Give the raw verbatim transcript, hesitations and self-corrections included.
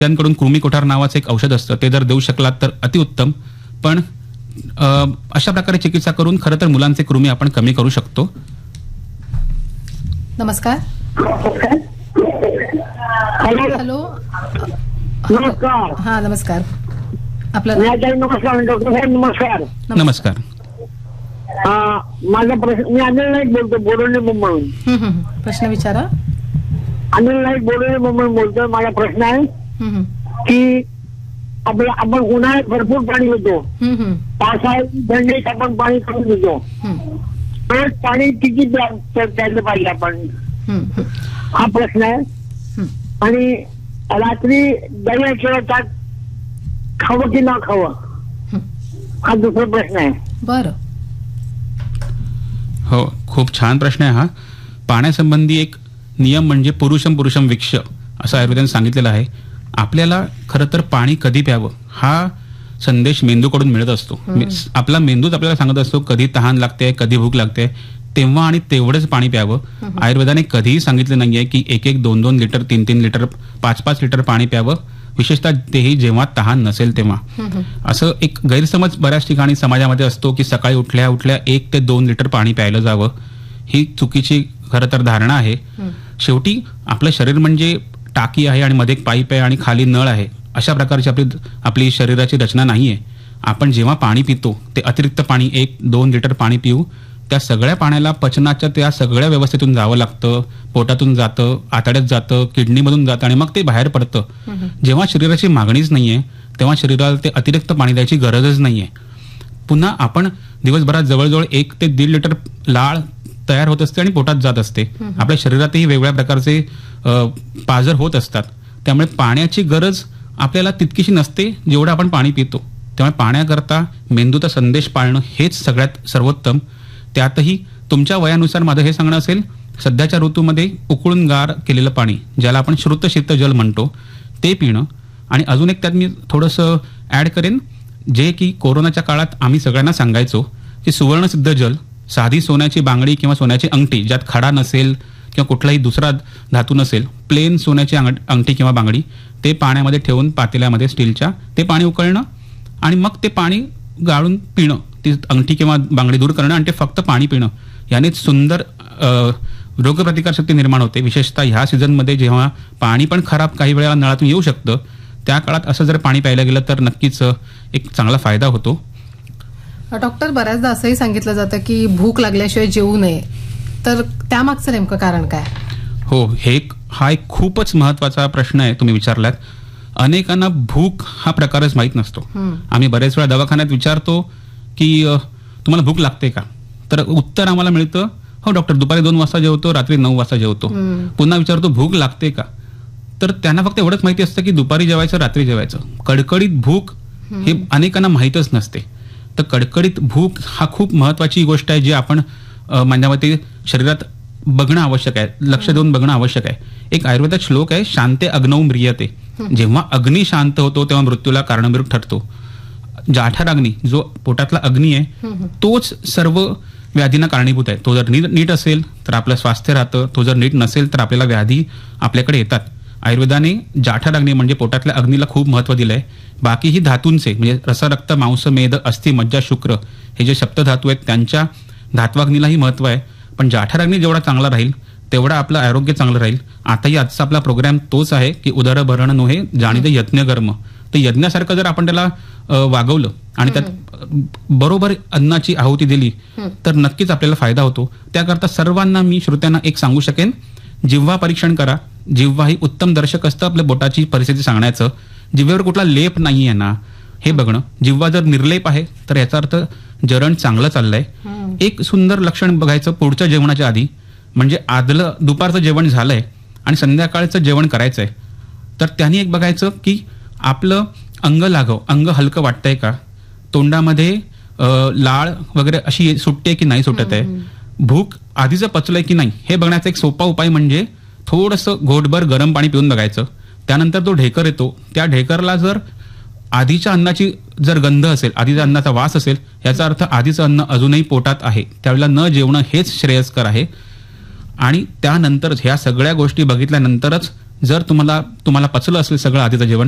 त्यांकडून कृमी कोठार नावाचं एक औषध असतं, ते जर देऊ शकलात तर अतिउत्तम. पण अशा प्रकारे चिकित्सा करून खरं तर मुलांचे कृमी आपण कमी करू शकतो. नमस्कार. हॅलो. नमस्कार. हा नमस्कार. आपलं नमस्कार डॉक्टर साहेब. नमस्कार. नमस्कार. माझा प्रश्न, मी अनिल नाईक बोलतो, बोडोली मुंबईहून. प्रश्न विचारा. अनिल नाईक, बोडोली मुंबईहून बोलतोय. माझा प्रश्न आहे की आपलं आपण उन्हाळ्यात भरपूर पाणी पितो, पावसाळ्यात थंडीत आपण पाणी कमी पितो, तर पाणी किती प्यायलं पाहिजे आपण, हा प्रश्न आहे. आणि रात्री दही किंवा ताक खावं की न खावं, हा दुसरा प्रश्न आहे. बरं. हो, खूप छान प्रश्न आहे हा. पाण्यासंबंधी एक नियम म्हणजे पुरुषम पुरुषम विक्ष असं आयुर्वेदाने सांगितलेलं आहे. आपल्याला खरं तर पाणी कधी प्यावं हा संदेश मेंदूकडून मिळत असतो. आपला मेंदूच आपल्याला सांगत असतो कधी तहान लागते, कधी भूक लागते, तेव्हा आणि तेवढंच पाणी प्यावं. आयुर्वेदाने कधीही सांगितलं नाहीये की एक एक दोन दोन लिटर तीन तीन लिटर पाच पाच लिटर पाणी प्यावं, विशेषतः तेही जेव्हा तहान नसेल तेव्हा. असं एक गैरसमज बऱ्याच ठिकाणी समाजामध्ये असतो की सकाळी उठल्या उठल्या एक ते दोन लिटर पाणी प्यायलं जावं. ही चुकीची खरं तर धारणा आहे. शेवटी आपलं शरीर म्हणजे टाकी आहे आणि मध्ये एक पाईप आहे आणि खाली नळ आहे, अशा प्रकारची आपली आपली शरीराची रचना नाहीये. आपण जेव्हा पाणी पितो ते अतिरिक्त पाणी एक दोन लिटर पाणी पिऊ, त्या सगळ्या पाण्याला पचनाच्या त्या सगळ्या व्यवस्थेतून जावं लागतं. पोटातून जातं, आतड्यात जातं, किडनीमधून जातं आणि मग ते बाहेर पडतं. जेव्हा शरीराची मागणीच नाहीये तेव्हा शरीराला ते अतिरिक्त पाणी द्यायची गरजच नाहीये. पुन्हा आपण दिवसभरात जवळजवळ एक ते दीड लिटर लाळ तयार होत असते आणि पोटात जात असते. आपल्या शरीरातही वेगवेगळ्या प्रकारचे पाझर होत असतात. त्यामुळे पाण्याची गरज आपल्याला तितकीशी नसते जेवढं आपण पाणी पितो. त्यामुळे पाण्याकरता मेंदूचा संदेश पाळणं हेच सगळ्यात सर्वोत्तम. त्यातही तुमच्या वयानुसार माझं हे सांगणं असेल, सध्याच्या ऋतूमध्ये उकळून गार केलेलं पाणी, ज्याला आपण श्रुत शीत जल म्हणतो, ते पिणं. आणि अजून एक त्यात मी थोडंसं ॲड करेन, जे की कोरोनाच्या काळात आम्ही सगळ्यांना सांगायचो की सुवर्णसिद्ध जल, साधी सोन्याची बांगडी किंवा सोन्याची अंगठी ज्यात खडा नसेल किंवा कुठलाही दुसरा धातू नसेल, प्लेन सोन्याची अंगठी किंवा बांगडी, ते पाण्यामध्ये ठेवून पातेल्यामध्ये स्टीलच्या ते पाणी उकळणं आणि मग ते पाणी गाळून पिणं, ती अंगठी किंवा बांगडी दूर करणं आणि ते फक्त पाणी पिणं, यानेच सुंदर रोगप्रतिकारशक्ती निर्माण होते. विशेषतः ह्या सीझनमध्ये जेव्हा पाणी पण खराब काही वेळेला नळातून येऊ शकतं, त्या काळात असं जर पाणी प्यायला गेलं तर नक्कीच एक चांगला फायदा होतो. डॉक्टर, बऱ्याचदा असंही सांगितलं जातं की भूक लागल्याशिवाय जेवू नये, तर त्यामागचं नेमकं कारण काय? हो, हे हा एक खूपच महत्वाचा प्रश्न आहे तुम्ही विचारलात. अनेकांना भूक हा प्रकारच माहीत नसतो. आम्ही बरेच वेळा दवाखान्यात विचारतो की तुम्हाला भूक लागते का, तर उत्तर आम्हाला मिळतं हो डॉक्टर, दुपारी दोन वाजता जेवतो, रात्री नऊ वाजता जेवतो. पुन्हा विचारतो भूक लागते का, तर त्यांना फक्त एवढंच माहिती असतं की दुपारी जेवायचं, रात्री जेवायचं. कडकडीत भूक हे अनेकांना माहीतच नसते. तर कडकडीत भूक हा खूप महत्वाची गोष्ट आहे, जी आपण माझ्या मते शरीरात बघणं आवश्यक आहे, लक्ष देऊन बघणं आवश्यक आहे. एक आयुर्वेदात श्लोक आहे, शांते अग्नौ म्रियते. जेव्हा अग्नी शांत होतो तेव्हा मृत्यूला कारणीभूत ठरतो. जाठर अग्नी, जो पोटातला अग्नी आहे, तोच सर्व व्याधींना कारणीभूत आहे. तो जर नीट असेल तर आपलं स्वास्थ्य राहतं, तो जर नीट नसेल तर आपल्याला व्याधी आपल्याकडे येतात. आयुर्वेदाने जाठर अग्नी म्हणजे पोटातल्या अग्नीला खूप महत्व दिलंय. बाकीही धातूंचे म्हणजे रस, रक्त, मांस, मेद, अस्थि, मज्जा, शुक्र हे जे सप्तधातू आहेत त्यांच्या धात्वाग्नीलाही महत्व आहे. पण जाठर अग्नी जेवढा चांगला राहील तेवढं आपलं आरोग्य चांगलं राहील. आताही आजचा आपला प्रोग्राम तोच आहे की उदर भरण नोहे जाणीते यज्ञ कर्म. तर यज्ञासारखं जर आपण त्याला वागवलं आणि त्यात बरोबर अन्नाची आहुती दिली तर नक्कीच आपल्याला फायदा होतो. त्याकरता सर्वांना मी श्रोत्यांना एक सांगू शकेन, जिव्हा परीक्षण करा. जिव्हा ही उत्तम दर्शक असतं आपल्या बोटाची परिस्थिती सांगण्याचं. जिव्हेवर कुठला लेप नाही आहे ना हे बघणं. जिव्हा जर निर्लेप आहे तर याचा अर्थ जरण चांगलं चाललंय. एक सुंदर लक्षण बघायचं पुढच्या जेवणाच्या आधी, म्हणजे आदलं दुपारचं जेवण झालंय आणि संध्याकाळचं जेवण करायचंय, तर त्यांनी एक बघायचं की आपलं अंग लाघव, अंग हलकं वाटतंय का, तोंडामध्ये लाळ वगैरे अशी सुटते की नाही सुटत आहे, भूक आधीचं पचलंय की नाही, हे बघण्याचा एक सोपा उपाय म्हणजे थोडंसं घोटभर गरम पाणी पिऊन बघायचं. त्यानंतर तो ढेकर येतो, त्या ढेकरला जर आधीच्या अन्नाची जर गंध असेल, आधीच्या अन्नाचा वास असेल, याचा अर्थ आधीचं अन्न अजूनही पोटात आहे, त्यावेळेला न जेवणं हेच श्रेयस्कर आहे. आणि त्यानंतरच ह्या सगळ्या गोष्टी बघितल्यानंतरच जर तुम्हाला तुम्हाला पचलं असेल सगळं आधीचं जेवण,